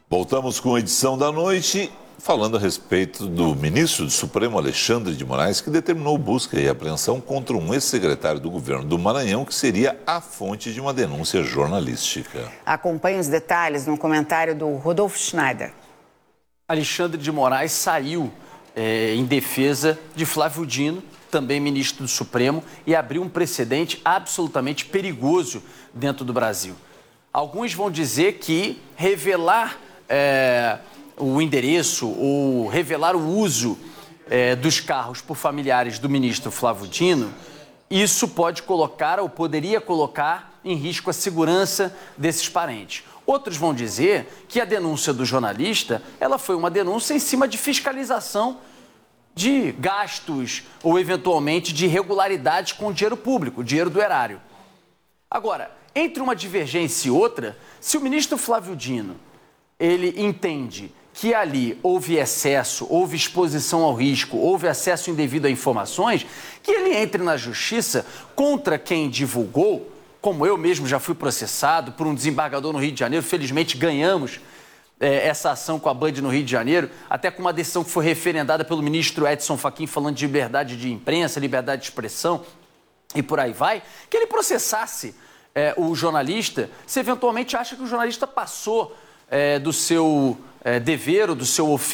Voltamos com a edição da noite, falando a respeito do ministro do Supremo, Alexandre de Moraes, que determinou busca e apreensão contra um ex-secretário do governo do Maranhão, que seria a fonte de uma denúncia jornalística. Acompanhe os detalhes no comentário do Rodolfo Schneider. Alexandre de Moraes saiu em defesa de Flávio Dino, também ministro do Supremo, e abriu um precedente absolutamente perigoso dentro do Brasil. Alguns vão dizer que revelar o endereço ou revelar o uso dos carros por familiares do ministro Flávio Dino, isso pode colocar ou poderia colocar em risco a segurança desses parentes. Outros vão dizer que a denúncia do jornalista, ela foi uma denúncia em cima de fiscalização de gastos ou, eventualmente, de irregularidades com o dinheiro público, o dinheiro do erário. Agora, entre uma divergência e outra, se o ministro Flávio Dino, ele entende que ali houve excesso, houve exposição ao risco, houve acesso indevido a informações, que ele entre na justiça contra quem divulgou, como eu mesmo já fui processado por um desembargador no Rio de Janeiro, felizmente ganhamos essa ação com a Band no Rio de Janeiro, até com uma decisão que foi referendada pelo ministro Edson Fachin, falando de liberdade de imprensa, liberdade de expressão e por aí vai, que ele processasse o jornalista se eventualmente acha que o jornalista passou do seu dever ou do seu ofício